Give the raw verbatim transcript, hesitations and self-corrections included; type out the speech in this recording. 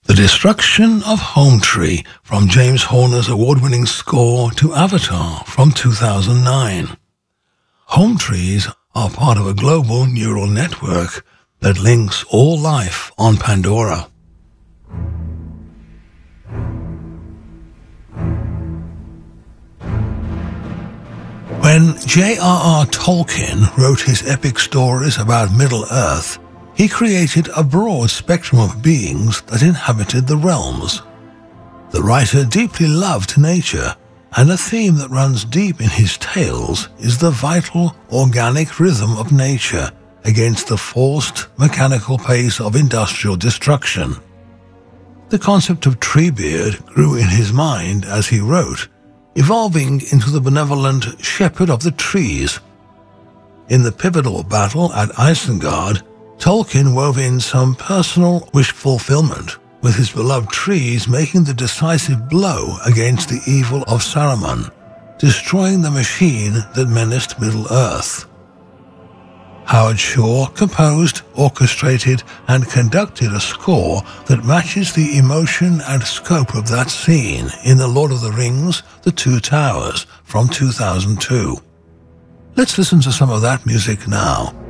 The Destruction of Home Tree from James Horner's award-winning score to Avatar from two thousand nine. Home trees are part of a global neural network that links all life on Pandora. When J R R Tolkien wrote his epic stories about Middle-earth, he created a broad spectrum of beings that inhabited the realms. The writer deeply loved nature, and a theme that runs deep in his tales is the vital, organic rhythm of nature against the forced, mechanical pace of industrial destruction. The concept of Treebeard grew in his mind as he wrote, evolving into the benevolent shepherd of the trees. In the pivotal battle at Isengard, Tolkien wove in some personal wish fulfillment, with his beloved trees making the decisive blow against the evil of Saruman, destroying the machine that menaced Middle-earth. Howard Shore composed, orchestrated, and conducted a score that matches the emotion and scope of that scene in The Lord of the Rings: The Two Towers from two thousand two. Let's listen to some of that music now.